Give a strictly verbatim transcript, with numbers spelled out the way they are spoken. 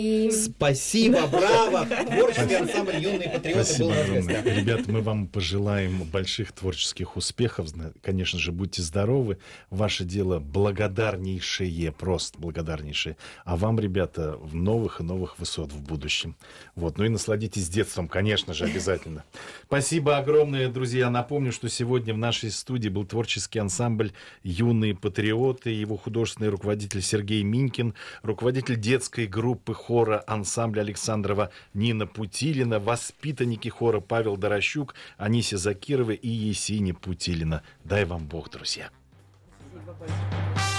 Спасибо, браво! Творческий ансамбль «Юные патриоты» Спасибо был у нас в огромное. гостях. Ребят, мы вам пожелаем больших творческих успехов. Зна- Конечно же, будьте здоровы. Ваше дело благодарнейшее, просто благодарнейшее. А вам, ребята, в новых и новых высот в будущем. Вот. Ну и насладитесь детством, конечно же, обязательно. Спасибо огромное, друзья. Напомню, что сегодня в нашей студии был творческий ансамбль «Юные патриоты», его художественный руководитель Сергей Минькин, руководитель детской группы хора ансамбля Александрова Нина Путилина, воспитанники хора Павел Дорощук, Анисия Закирова и Есения Путилина. Дай вам Бог, друзья. Спасибо большое.